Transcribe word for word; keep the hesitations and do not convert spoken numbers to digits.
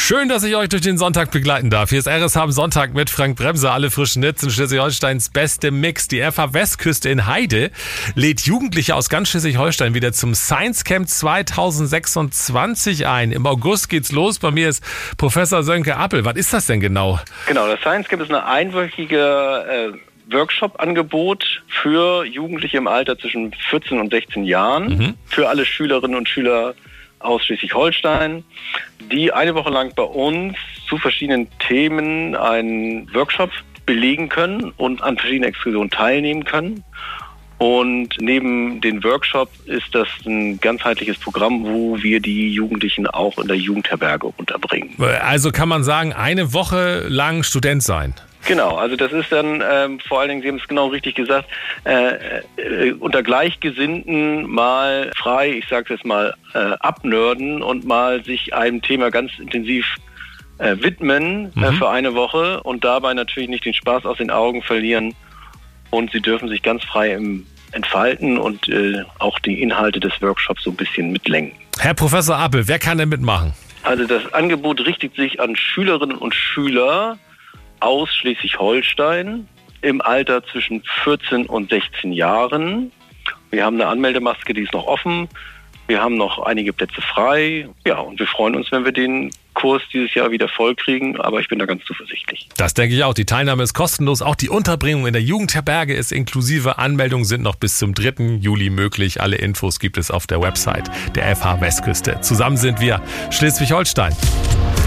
Schön, dass ich euch durch den Sonntag begleiten darf. Hier ist R S H am Sonntag mit Frank Bremser. Alle frischen Hits in Schleswig-Holsteins beste Mix. Die F H Westküste in Heide lädt Jugendliche aus ganz Schleswig-Holstein wieder zum Science Camp zwanzig sechsundzwanzig ein. Im August geht's los. Bei mir ist Professor Sönke Appel. Was ist das denn genau? Genau, das Science Camp ist eine einwöchige äh, Workshop-Angebot für Jugendliche im Alter zwischen vierzehn und sechzehn Jahren. Mhm. Für alle Schülerinnen und Schüler aus Schleswig-Holstein, die eine Woche lang bei uns zu verschiedenen Themen einen Workshop belegen können und an verschiedenen Exkursionen teilnehmen können. Und neben den Workshop ist das ein ganzheitliches Programm, wo wir die Jugendlichen auch in der Jugendherberge unterbringen. Also kann man sagen, eine Woche lang Student sein? Genau, also das ist dann ähm, vor allen Dingen, Sie haben es genau richtig gesagt, äh, äh, unter Gleichgesinnten mal frei, ich sage jetzt mal, äh, abnörden und mal sich einem Thema ganz intensiv äh, widmen mhm. äh, für eine Woche und dabei natürlich nicht den Spaß aus den Augen verlieren und Sie dürfen sich ganz frei im entfalten und äh, auch die Inhalte des Workshops so ein bisschen mitlenken. Herr Professor Appel, wer kann denn mitmachen? Also das Angebot richtet sich an Schülerinnen und Schüler aus Schleswig-Holstein im Alter zwischen vierzehn und sechzehn Jahren. Wir haben eine Anmeldemaske, die ist noch offen. Wir haben noch einige Plätze frei. Ja, und wir freuen uns, wenn wir den Kurs dieses Jahr wieder voll kriegen, aber ich bin da ganz zuversichtlich. Das denke ich auch. Die Teilnahme ist kostenlos. Auch die Unterbringung in der Jugendherberge ist inklusive. Anmeldungen sind noch bis zum dritten Juli möglich. Alle Infos gibt es auf der Website der F H Westküste. Zusammen sind wir Schleswig-Holstein.